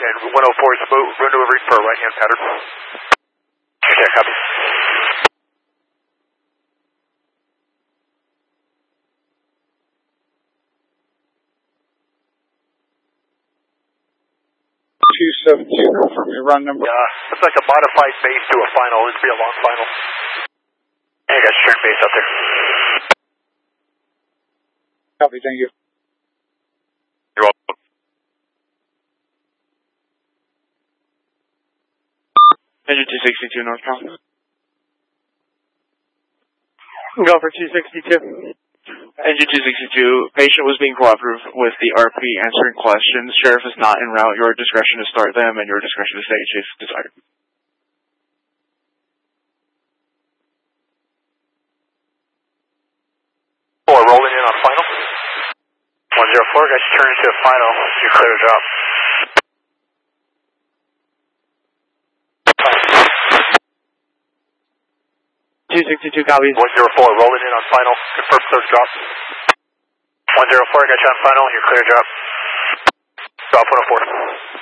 and 104 is room delivery for a right-hand pattern. Okay, copy. 272, confirm your run number. Looks like a modified base to a final. This will be a long final. Hey, guys, turn base out there. Copy, thank you. You're welcome. Engine 262 northbound. Go for 262. Engine 262, patient was being cooperative with the RP answering questions. Sheriff is not en route. Your discretion to start them and your discretion to stage if desired. Rolling in on final. 104, guys, turn into a final. You're clear to drop. 262 copies. 104, rolling in on final. Confirm those drop. 104, got you on final. You're clear to drop. Drop 104.